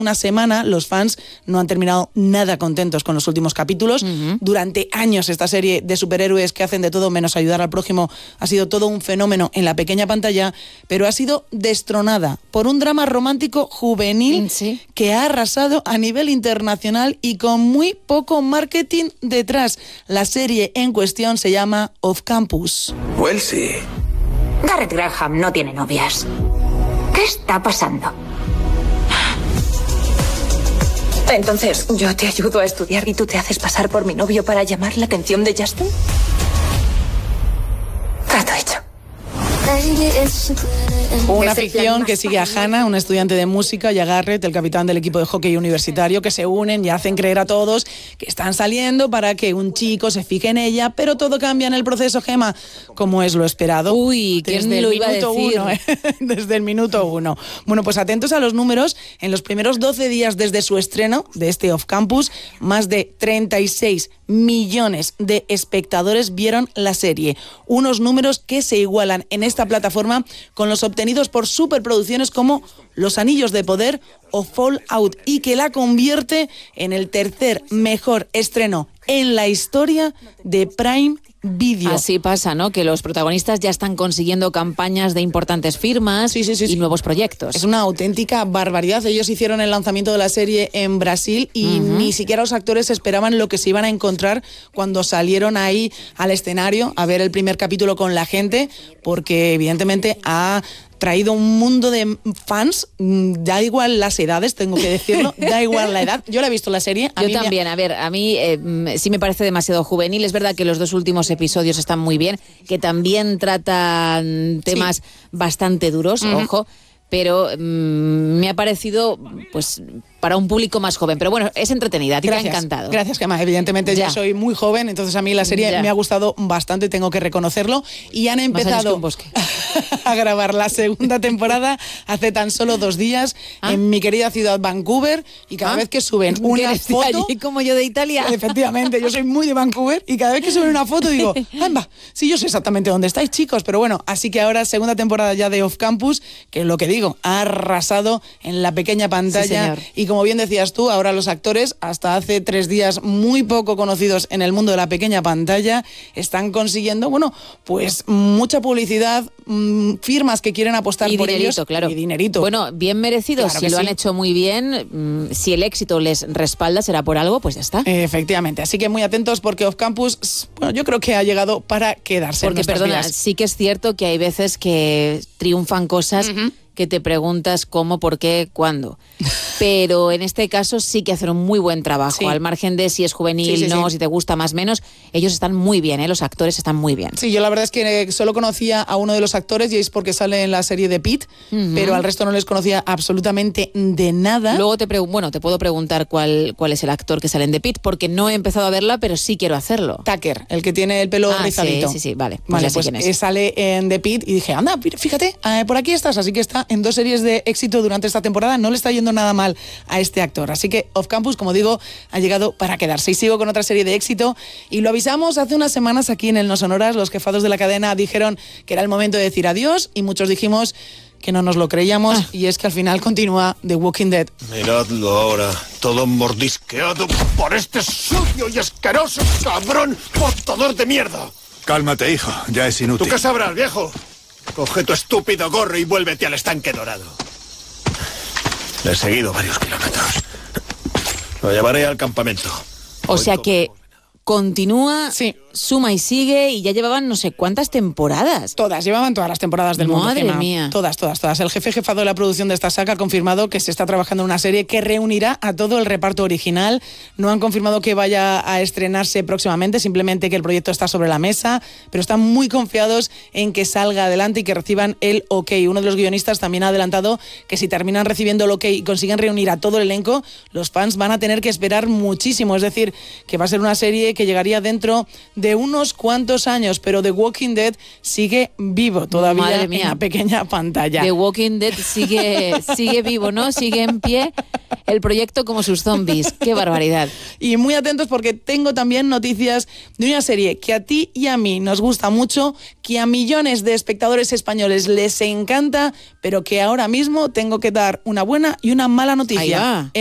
una semana los fans no han terminado nada contentos con los últimos capítulos. Durante años esta serie de superhéroes que hacen de todo menos ayudar al prójimo ha sido todo un fenómeno en la pequeña pantalla, pero ha sido destronada por un drama romántico juvenil que ha arrasado a nivel internacional y con muy poco marketing detrás. La serie en cuestión se llama Off Campus. Wellesley. Garrett Graham no tiene novias. ¿Qué está pasando? Entonces, ¿yo te ayudo a estudiar y tú te haces pasar por mi novio para llamar la atención de Justin? Trato hecho. Una ficción que sigue a Hannah, una estudiante de música, y a Garrett, el capitán del equipo de hockey universitario, que se unen y hacen creer a todos que están saliendo para que un chico se fije en ella, pero todo cambia en el proceso, Gemma, como es lo esperado. Uy, desde el minuto uno, desde el minuto 1. Bueno, pues atentos a los números. En los primeros 12 días desde su estreno de este Off Campus, más de 36 millones de espectadores vieron la serie. Unos números que se igualan en esta plataforma con los obtenidos por superproducciones como Los Anillos de Poder o Fallout, y que la convierte en el tercer mejor estreno en la historia de Prime Video. Así pasa, ¿no? Que los protagonistas ya están consiguiendo campañas de importantes firmas y nuevos proyectos. Es una auténtica barbaridad. Ellos hicieron el lanzamiento de la serie en Brasil y ni siquiera los actores esperaban lo que se iban a encontrar cuando salieron ahí al escenario a ver el primer capítulo con la gente, porque evidentemente ha traído un mundo de fans, da igual las edades, tengo que decirlo, da igual la edad. Yo la he visto la serie. Yo también, a ver, a mí sí me parece demasiado juvenil. Es verdad que los 2 últimos episodios están muy bien, que también tratan temas bastante duros, ojo, pero me ha parecido, pues, para un público más joven. Pero bueno, es entretenida, a ti te ha encantado. Gracias, Gemma. Evidentemente ya soy muy joven, entonces a mí la serie me ha gustado bastante, tengo que reconocerlo. Y han empezado a grabar la segunda temporada hace tan solo 2 días en mi querida ciudad Vancouver, y cada vez que suben una foto... allí como yo de Italia. Efectivamente, yo soy muy de Vancouver, y cada vez que suben una foto digo, ¡amba! Sí, yo sé exactamente dónde estáis, chicos. Pero bueno, así que ahora segunda temporada ya de Off Campus, que lo que digo, ha arrasado en la pequeña pantalla. Y como bien decías tú, ahora los actores, hasta hace 3 días muy poco conocidos en el mundo de la pequeña pantalla, están consiguiendo, bueno, pues mucha publicidad, firmas que quieren apostar por ellos. Claro. Y dinerito. Bueno, bien merecido. Claro, si lo han hecho muy bien, si el éxito les respalda, será por algo, pues ya está. Efectivamente. Así que muy atentos, porque Off Campus, bueno, yo creo que ha llegado para quedarse. Porque, perdona, sí que es cierto que hay veces que triunfan cosas que te preguntas cómo, por qué, cuándo. Pero en este caso sí que hacen un muy buen trabajo. Al margen de si es juvenil, si te gusta más o menos, ellos están muy bien, los actores están muy bien. Sí, yo la verdad es que solo conocía a uno de los actores, y es porque sale en la serie de Pete, pero al resto no les conocía absolutamente de nada. Luego te puedo preguntar cuál es el actor que sale en The Pit, porque no he empezado a verla, pero sí quiero hacerlo. Tucker, el que tiene el pelo rizadito. Sí, vale. Pues ya sé quién es. Sale en The Pit y dije, anda, fíjate, por aquí estás. Así que está en 2 series de éxito durante esta temporada. No le está yendo nada mal a este actor. Así que Off Campus, como digo, ha llegado para quedarse. Y sigo con otra serie de éxito, y lo avisamos hace unas semanas aquí en el No Sonoras. Los jefados de la cadena dijeron que era el momento de decir adiós, y muchos dijimos que no nos lo creíamos, y es que al final continúa The Walking Dead. Miradlo ahora, todo mordisqueado por este sucio y asqueroso cabrón portador de mierda. Cálmate, hijo, ya es inútil. ¿Tú qué sabrás, viejo? Coge tu estúpido gorro y vuélvete al estanque dorado. Le he seguido varios kilómetros. Lo llevaré al campamento. O sea que continúa, suma y sigue, y ya llevaban no sé cuántas temporadas. Llevaban todas las temporadas del mundo. Madre mía. Todas. El jefado de la producción de esta saga ha confirmado que se está trabajando en una serie que reunirá a todo el reparto original. No han confirmado que vaya a estrenarse próximamente, simplemente que el proyecto está sobre la mesa, pero están muy confiados en que salga adelante y que reciban el ok. Uno de los guionistas también ha adelantado que si terminan recibiendo el ok y consiguen reunir a todo el elenco, los fans van a tener que esperar muchísimo. Es decir, que va a ser una serie que llegaría dentro de unos cuantos años, pero The Walking Dead sigue vivo todavía. Madre mía. En la pequeña pantalla. The Walking Dead sigue vivo, ¿no? Sigue en pie el proyecto como sus zombies. ¡Qué barbaridad! Y muy atentos porque tengo también noticias de una serie que a ti y a mí nos gusta mucho, que a millones de espectadores españoles les encanta, pero que ahora mismo tengo que dar una buena y una mala noticia. Ahí va.